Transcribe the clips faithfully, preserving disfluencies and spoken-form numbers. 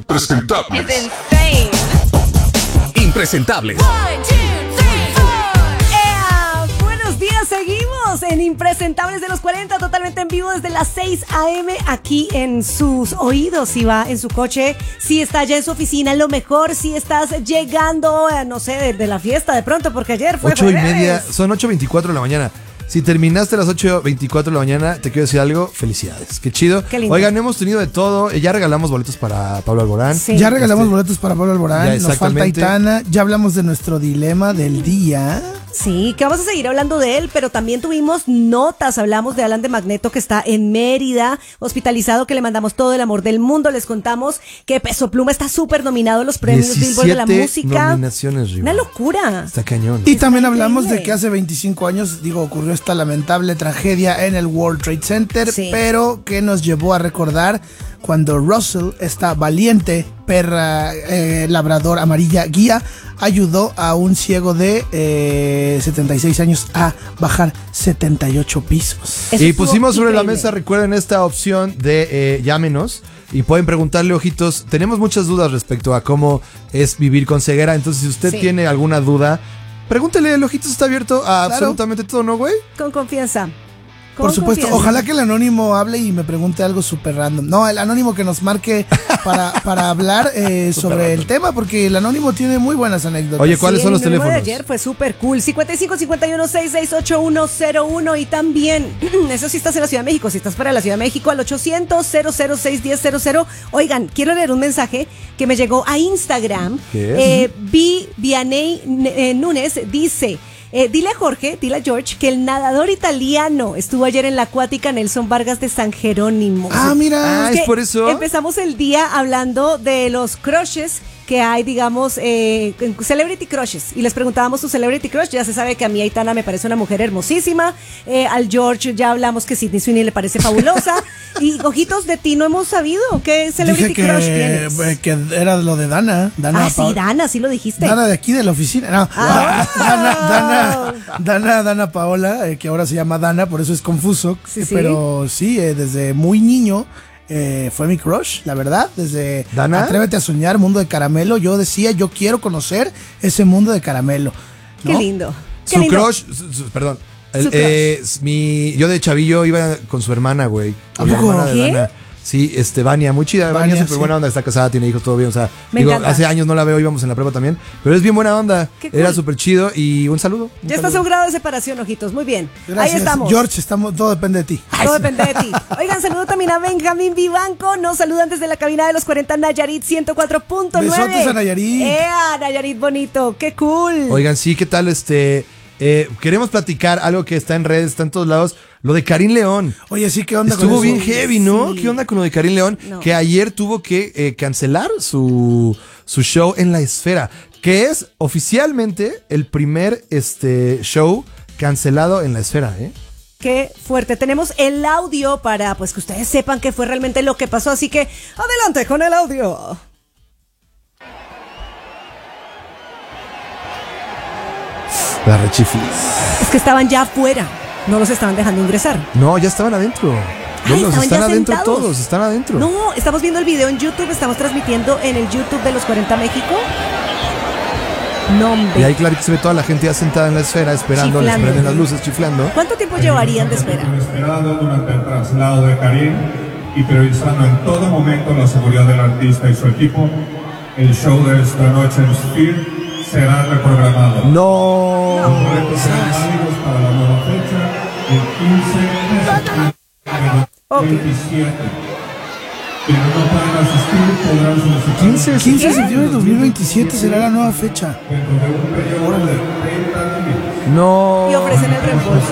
Impresentables. It's insane. Impresentables. One, two, three, four. ¡Ea! Buenos días, seguimos en Impresentables de los cuarenta, totalmente en vivo desde las seis a.m. aquí en sus oídos, si va en su coche, si está ya en su oficina, lo mejor, si estás llegando, eh, no sé, de, de la fiesta de pronto, porque ayer fue Ocho y jueves. media, son ocho veinticuatro de la mañana. Si terminaste a las ocho veinticuatro de la mañana, te quiero decir algo, felicidades, qué chido. Qué lindo. Oigan, hemos tenido de todo, ya regalamos boletos para Pablo Alborán. Sí. Ya regalamos Este, boletos para Pablo ya, Alborán, nos falta exactamente. Aitana, ya hablamos de nuestro dilema del día. Sí, que vamos a seguir hablando de él, pero también tuvimos notas, hablamos de Alan de Magneto que está en Mérida, hospitalizado, que le mandamos todo el amor del mundo, les contamos que Peso Pluma está súper nominado en los premios Billboard de la música. Nominaciones, Riva. Una locura. Está cañón. Y también Está hablamos increíble. de que hace veinticinco años, digo, ocurrió esta lamentable tragedia en el World Trade Center, Sí. pero que nos llevó a recordar cuando Russell, esta valiente perra eh, labrador amarilla guía, ayudó a un ciego de eh, setenta y seis años a bajar setenta y ocho pisos. Eso Y estuvo pusimos sobre la increíble. mesa, recuerden esta opción de eh, llámenos y pueden preguntarle, ojitos. Tenemos muchas dudas respecto a cómo es vivir con ceguera. Entonces, si usted Sí. tiene alguna duda, pregúntele, el ojitos está abierto a Claro. absolutamente todo, ¿no, güey? Con confianza. Con Por supuesto, confianza. ojalá que el anónimo hable y me pregunte algo súper random. No, el anónimo que nos marque para, para hablar eh, sobre el tema, porque el anónimo tiene muy buenas anécdotas. Oye, ¿cuáles Sí, son los el número teléfonos? de ayer fue súper cool. cincuenta y cinco, cincuenta y uno, sesenta y seis, ochenta y uno cero uno. Y también, eso si estás en la Ciudad de México, si estás fuera de la Ciudad de México, al ochocientos, cero cero seis, diez cero cero. Oigan, quiero leer un mensaje que me llegó a Instagram. ¿Qué es? Eh, Vi Vianey eh, Núñez dice... Eh, dile a Jorge, dile a George, que el nadador italiano estuvo ayer en la acuática Nelson Vargas de San Jerónimo. Ah, mira. Ah, Que ¿es por eso? Empezamos el día hablando de los crushes que hay, digamos, eh, celebrity crushes. Y les preguntábamos tu celebrity crush. Ya se sabe que a mí Aitana me parece una mujer hermosísima. Eh, al George ya hablamos que Sydney Sweeney le parece fabulosa. Y ojitos, de ti no hemos sabido qué celebrity Dije crush que, tienes. eh, que era lo de Dana. Dana Ah, Pa- sí, Dana, sí lo dijiste. Dana de aquí de la oficina. No, Ah. Dana, Dana, Dana, Dana Paola, eh, que ahora se llama Dana, por eso es confuso. Sí, sí. Pero sí, eh, desde muy niño eh, fue mi crush, la verdad. Desde ¿Dana? Atrévete a soñar, Mundo de Caramelo. Yo decía, yo quiero conocer ese mundo de caramelo. Qué ¿no? lindo. Qué Su lindo. crush, su- su- perdón. El, Su crush. eh, mi, yo de chavillo iba con su hermana, güey. ¿A Con la poco? hermana de ¿Qué? Dana. Sí, este, Vania, muy chida. Vania, Vania, súper sí. buena onda, está casada, tiene hijos, todo bien. O sea, Me digo, encanta. hace años no la veo, íbamos en la prueba también. Pero es bien buena onda. Qué cool. Era súper chido y un saludo. un Ya estás a saludo. un grado de separación, ojitos. Muy bien. Gracias. Ahí estamos. George, estamos, todo depende de ti. Todo depende de ti. Oigan, saludo también a Benjamín Vivanco. Nos saludan desde la cabina de los cuarenta Nayarit ciento cuatro punto nueve. Besotes a Nayarit. ¡Ea, Nayarit bonito! ¡Qué cool! Oigan, sí, ¿qué tal? Este, eh, queremos platicar algo que está en redes, está en todos lados. Lo de Karim León. Oye, sí, ¿qué onda Estuvo con bien eso? heavy, ¿no? Sí. ¿Qué onda con lo de Karim León? No. Que ayer tuvo que eh, cancelar su, su show en La Esfera, que es oficialmente el primer este, show cancelado en La Esfera, ¿eh? Qué fuerte. Tenemos el audio para pues que ustedes sepan qué fue realmente lo que pasó. Así que adelante con el audio. La rechiflis. Es que estaban ya afuera. No los estaban dejando ingresar. No, ya estaban adentro. Ay, No, estaban están ya adentro sentados. todos, están adentro. No, estamos viendo el video en YouTube. Estamos transmitiendo en el YouTube de los cuarenta México. No, hombre. Y ahí claro que se ve toda la gente ya sentada en La Esfera esperando, les Chiflando. prenden las luces, chiflando. ¿Cuánto tiempo llevarían de espera? Inesperado durante el traslado de Karim y priorizando en todo momento la seguridad del artista y su equipo, el show de esta noche en Sphere será reprogramado. No. Los boletos serán válidos para la nueva fecha, el quince Ok. de veintisiete. Quienes no pueden asistir podrán solicitar quince, quince de septiembre de dos mil veintisiete será la nueva fecha. dentro de un periodo de treinta días. No. Y ofrecen el reembolso.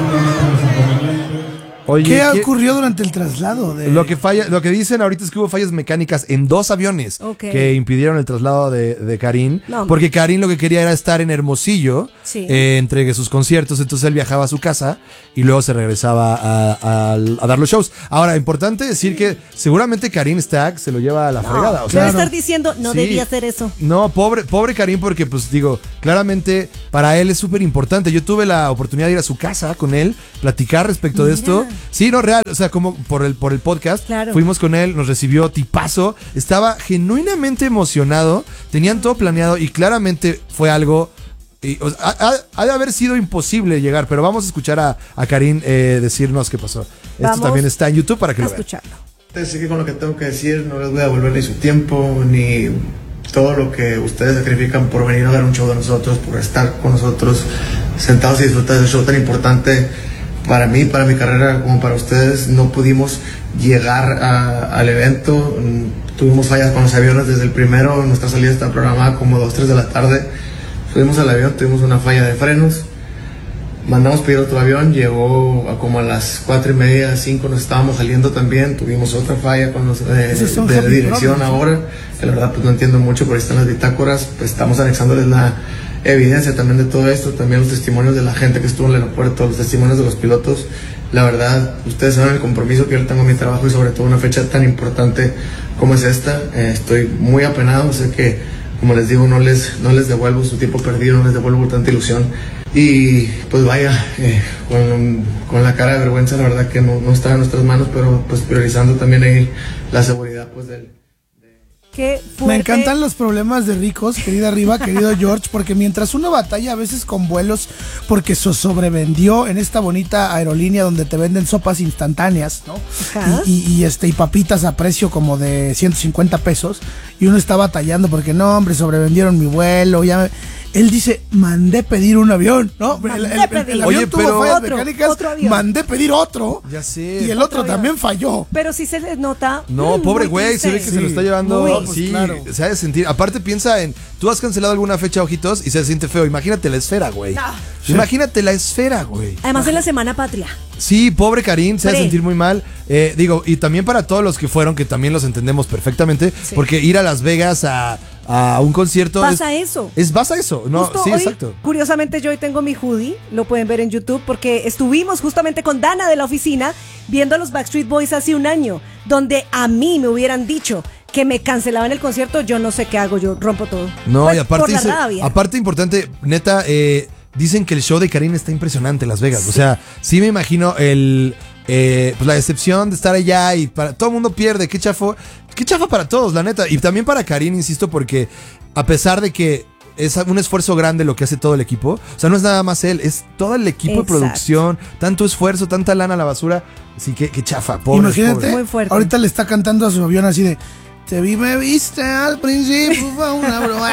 Oye, ¿Qué ¿qué- ocurrió durante el traslado? De... Lo que falla, lo que dicen ahorita es que hubo fallas mecánicas en dos aviones Ok. que impidieron el traslado de, de Karim. No, hombre. Porque Karim lo que quería era estar en Hermosillo Sí. eh, entre sus conciertos. Entonces él viajaba a su casa y luego se regresaba a, a- a dar los shows. Ahora, importante decir que seguramente Karim Stack se lo lleva a la fregada. O sea, Debe estar diciendo, no Sí. debía hacer eso. No, pobre, pobre Karim, porque pues digo, claramente para él es súper importante. Yo tuve la oportunidad de ir a su casa con él, platicar respecto de esto, Sí, no, real, o sea, como por el, por el podcast, Claro. fuimos con él, nos recibió tipazo, estaba genuinamente emocionado, tenían todo planeado y claramente fue algo... y, o sea, ha, ha- ha de haber sido imposible llegar, pero vamos a escuchar a, a Karin eh, decirnos qué pasó. Esto Vamos también está en YouTube para que A lo vean. escucharlo. Sé que con lo que tengo que decir no les voy a devolver ni su tiempo, ni todo lo que ustedes sacrifican por venir a ver un show de nosotros, por estar con nosotros sentados y disfrutar de ese show tan importante para mí, para mi carrera, como para ustedes. No pudimos llegar a- al evento, mm, tuvimos fallas con los aviones desde el primero, nuestra salida está programada como dos, tres de la tarde. Subimos al avión, tuvimos una falla de frenos. Mandamos pedir otro avión, llegó a como a las cuatro y media, cinco, nos estábamos saliendo también, tuvimos otra falla con los eh, Esos son de happy dirección problems. ahora, que la verdad pues no entiendo mucho, pero ahí están las bitácoras, pues estamos anexándoles la evidencia también de todo esto, también los testimonios de la gente que estuvo en el aeropuerto, los testimonios de los pilotos. La verdad, ustedes saben el compromiso que yo le tengo a mi trabajo y sobre todo una fecha tan importante como es esta. Eh, estoy muy apenado, sé que, como les digo, no les, no les devuelvo su tiempo perdido, no les devuelvo tanta ilusión. Y pues vaya, eh, con, con la cara de vergüenza, la verdad que no, no está en nuestras manos, pero pues priorizando también ahí la seguridad pues del... Qué fuerte. Me encantan los problemas de ricos, querida Riva, querido George, porque mientras uno batalla a veces con vuelos porque se sobrevendió en esta bonita aerolínea donde te venden sopas instantáneas, ¿no? Ajá. Y, y, y, este, y papitas a precio como de ciento cincuenta pesos, y uno está batallando porque no, hombre, sobrevendieron mi vuelo, ya me- Él dice, mandé pedir un avión, ¿no? Mandé el, el- el- pedir. el avión Oye, tuvo pero- fallas Otro, mecánicas, otro avión. mandé pedir otro. Ya sé. Y el otro, Otro avión. también falló. Pero sí se les nota. No, mm, pobre muy güey, se ve triste. que se lo está llevando. Muy. pues, sí, claro. se ha de sentir. Aparte, piensa en. Tú has cancelado alguna fecha, ojitos, y se siente feo. Imagínate la esfera, güey. No. Imagínate la esfera, güey. Además en la Semana Patria. Sí, pobre Karin, se ha de Pre. sentir muy mal. Eh, digo, y también para todos los que fueron, que también los entendemos perfectamente, Sí. porque ir a Las Vegas a, a un concierto. Pasa es, eso. Es vas a eso, ¿no? Justo Sí, hoy, exacto. Curiosamente yo hoy tengo mi hoodie, lo pueden ver en YouTube, porque estuvimos justamente con Dana de la oficina viendo a los Backstreet Boys hace un año, donde a mí me hubieran dicho que me cancelaban el concierto, yo no sé qué hago, yo rompo todo. No, Pues, y aparte, por la dice- rabia. aparte importante, neta, eh, dicen que el show de Karin está impresionante en Las Vegas. O sea, sí me imagino el eh, pues la decepción de estar allá y para todo el mundo pierde. Qué chafo, qué chafa para todos, la neta. Y también para Karin, insisto, porque a pesar de que es un esfuerzo grande lo que hace todo el equipo, o sea, no es nada más él, es todo el equipo Exacto. de producción, tanto esfuerzo, tanta lana a la basura. Así que qué chafa, pobre. Imagínate, Muy fuerte. ahorita le está cantando a su avión así de, te vi, me viste al principio, fue una broma.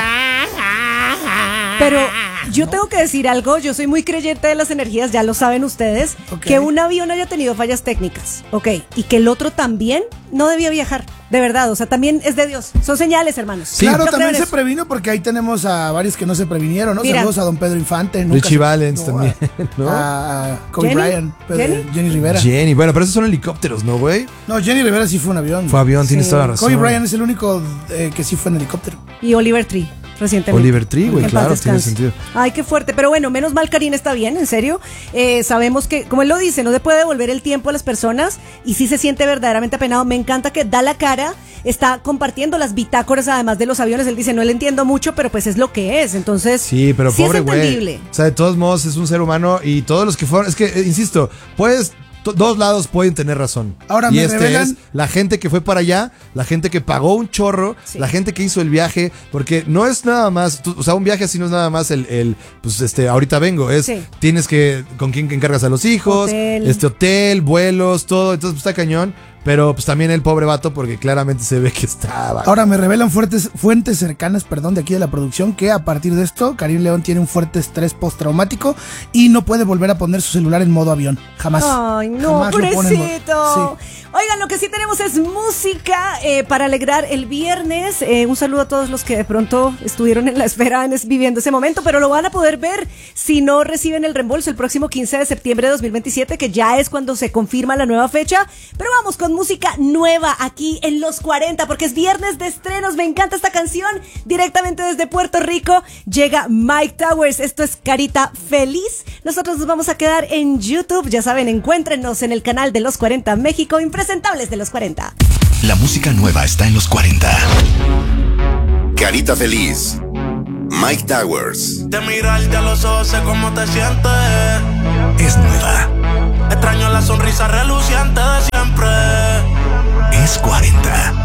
Pero yo tengo que decir algo, yo soy muy creyente de las energías, ya lo saben ustedes, Ok. que un avión haya tenido fallas técnicas, ok, y que el otro también no debía viajar, de verdad, o sea, también es de Dios, son señales, hermanos. Sí. Claro, Yo creo también en se eso. previno porque ahí tenemos a varios que no se previnieron, ¿no? Mira. Saludos a don Pedro Infante. nunca Richie se- Valens no, también, ¿no? A, a Kobe Jenny. Bryant, Pedro- Jenny. Jenny Rivera. Jenny, bueno, pero esos son helicópteros, ¿no, güey? No, Jenny Rivera sí fue un avión. Fue avión, tienes Sí. toda la razón. Kobe Bryant es el único eh, que sí fue en helicóptero. Y Oliver Tree, recientemente. Oliver Tree, güey, En claro, paz tiene descanse. sentido. Ay, qué fuerte, pero bueno, menos mal Karin está bien, en serio. Eh, sabemos que, como él lo dice, no se puede devolver el tiempo a las personas y sí se siente verdaderamente apenado. Me encanta que da la cara, está compartiendo las bitácoras además de los aviones. Él dice, no le entiendo mucho, pero pues es lo que es. Entonces, Sí, pero sí pobre es güey. entendible. O sea, de todos modos es un ser humano y todos los que fueron, es que, eh, insisto, puedes, to- dos lados pueden tener razón. Ahora y me este revelan- es la gente que fue para allá, la gente que pagó un chorro, Sí. la gente que hizo el viaje, porque no es nada más, tú- o sea, un viaje así no es nada más el, el pues este, ahorita vengo, es, Sí. tienes que, con quién encargas a los hijos, Hotel. este hotel, vuelos, todo, entonces pues, está cañón. Pero pues también el pobre vato porque claramente se ve que estaba. Ahora me revelan fuertes, fuentes cercanas, perdón, de aquí de la producción, que a partir de esto, Karim León tiene un fuerte estrés postraumático y no puede volver a poner su celular en modo avión. Jamás. Ay, no, Jamás lo pone en modo- pobrecito. Sí. Oigan, lo que sí tenemos es música eh, para alegrar el viernes. Eh, un saludo a todos los que de pronto estuvieron en la esfera en es- viviendo ese momento, pero lo van a poder ver si no reciben el reembolso el próximo quince de septiembre de dos mil veintisiete, que ya es cuando se confirma la nueva fecha. Pero vamos con música nueva aquí en Los cuarenta, porque es viernes de estrenos. Me encanta esta canción. Directamente desde Puerto Rico llega Mike Towers. Esto es Carita Feliz. Nosotros nos vamos a quedar en YouTube. Ya saben, encuéntrenos en el canal de Los cuarenta México, Impresentables de Los cuarenta. La música nueva está en los cuarenta. Carita Feliz. Mike Towers. De mirarte a los ojos sé cómo te sientes. Es nueva. Extraño la sonrisa reluciente de siempre. Es cuarenta.